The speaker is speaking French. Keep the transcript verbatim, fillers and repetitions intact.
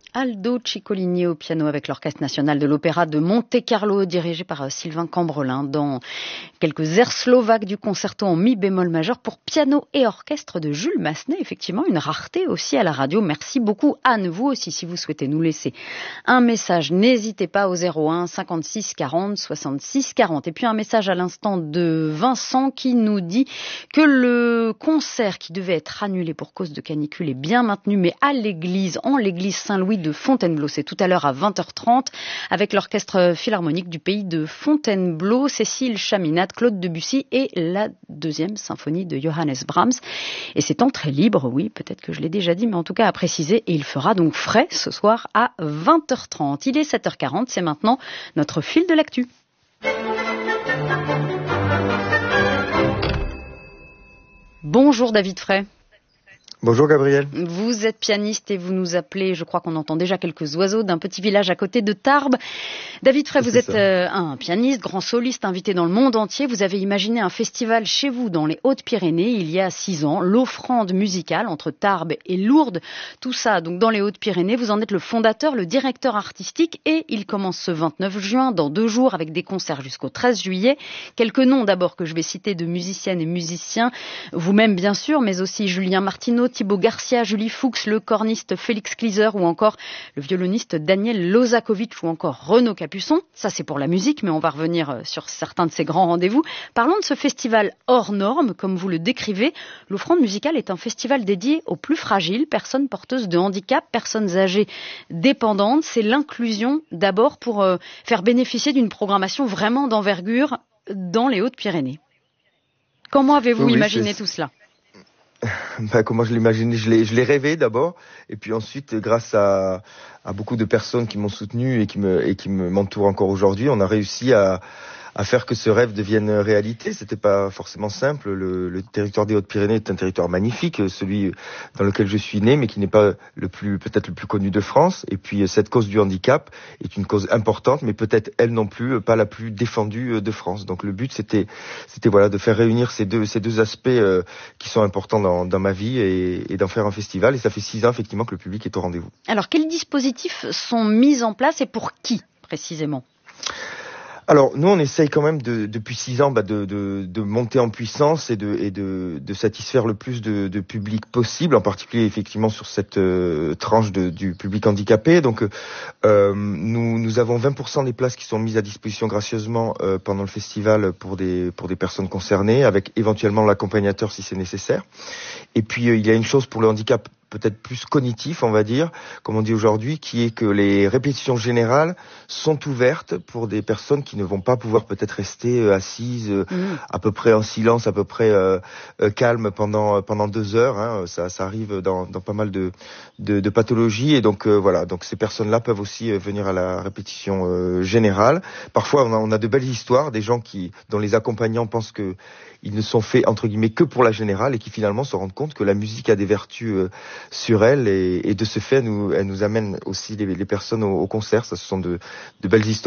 Aldo Ciccolini au piano avec l'Orchestre national de l'Opéra de Monte-Carlo, dirigé par Sylvain Cambreling, dans quelques airs slovaques du concerto en mi bémol majeur pour piano et orchestre de Jules Massenet. Effectivement, une rareté aussi à la radio. Merci beaucoup, Anne. Vous aussi, si vous souhaitez nous laisser un message, n'hésitez pas au zéro un cinquante-six quarante soixante-six quarante. Et puis un message à l'instant de Vincent qui nous dit que le concert qui devait être annulé pour cause de canicule est bien maintenu, mais à l'église, en l'église Saint-Louis de Fontainebleau. C'est tout à l'heure à vingt heures trente avec l'orchestre philharmonique du pays de Fontainebleau, Cécile Chaminade, Claude Debussy et la deuxième symphonie de Johannes Brahms. Et c'est entrée libre, oui, peut-être que je l'ai déjà dit, mais en tout cas à préciser. Et il fera donc frais ce soir à vingt heures trente. Il est sept heures quarante, c'est maintenant notre fil de l'actu. Bonjour David Frey. Bonjour Gabriel. Vous êtes pianiste et vous nous appelez, je crois qu'on entend déjà quelques oiseaux, d'un petit village à côté de Tarbes. David Frey, vous êtes euh, un pianiste, grand soliste, invité dans le monde entier. Vous avez imaginé un festival chez vous dans les Hautes-Pyrénées il y a six ans, l'Offrande musicale entre Tarbes et Lourdes. Tout ça donc dans les Hautes-Pyrénées. Vous en êtes le fondateur, le directeur artistique et il commence ce vingt-neuf juin, dans deux jours, avec des concerts jusqu'au treize juillet. Quelques noms d'abord que je vais citer de musiciennes et musiciens, vous-même bien sûr, mais aussi Julien Martineau, Thibaut Garcia, Julie Fuchs, le corniste Félix Kliser ou encore le violoniste Daniel Lozakovitch ou encore Renaud Capuçon. Ça c'est pour la musique, mais on va revenir sur certains de ces grands rendez-vous. Parlons de ce festival hors norme, comme vous le décrivez. L'Offrande musicale est un festival dédié aux plus fragiles, personnes porteuses de handicap, personnes âgées dépendantes. C'est l'inclusion d'abord pour euh, faire bénéficier d'une programmation vraiment d'envergure dans les Hautes-Pyrénées. Comment avez-vous oui, imaginé tout cela ? Ben, comment je l'imaginais, je l'ai, je l'ai rêvé d'abord, et puis ensuite, grâce à, à beaucoup de personnes qui m'ont soutenu et qui me, et qui me, m'entourent encore aujourd'hui, on a réussi à, à faire que ce rêve devienne réalité. C'était pas forcément simple. Le, le territoire des Hautes-Pyrénées est un territoire magnifique, celui dans lequel je suis né, mais qui n'est pas le plus, peut-être le plus connu de France. Et puis, cette cause du handicap est une cause importante, mais peut-être elle non plus pas la plus défendue de France. Donc, le but, c'était, c'était voilà, de faire réunir ces deux, ces deux aspects euh, qui sont importants dans, dans ma vie et, et d'en faire un festival. Et ça fait six ans, effectivement, que le public est au rendez-vous. Alors, quels dispositifs sont mis en place et pour qui, précisément ? Alors nous on essaye quand même de, depuis six ans bah, de, de, de monter en puissance et de, et de, de satisfaire le plus de, de public possible, en particulier effectivement sur cette euh, tranche de, du public handicapé. Donc euh, nous, nous avons vingt pour cent des places qui sont mises à disposition gracieusement euh, pendant le festival pour des, pour des personnes concernées, avec éventuellement l'accompagnateur si c'est nécessaire. Et puis euh, il y a une chose pour le handicap peut-être plus cognitif, on va dire, comme on dit aujourd'hui, qui est que les répétitions générales sont ouvertes pour des personnes qui ne vont pas pouvoir peut-être rester euh, assises euh, mmh. à peu près en silence, à peu près euh, euh, calme pendant pendant deux heures. Hein. Ça, ça arrive dans, dans pas mal de, de, de pathologies et donc euh, voilà. Donc ces personnes-là peuvent aussi euh, venir à la répétition euh, générale. Parfois, on a, on a de belles histoires, des gens qui, dont les accompagnants pensent que ils ne sont faits entre guillemets que pour la générale et qui finalement se rendent compte que la musique a des vertus euh, sur elle et, et de ce fait, nous, elle nous amène aussi les, les personnes au, au concert. Ça, ce sont de, de belles histoires.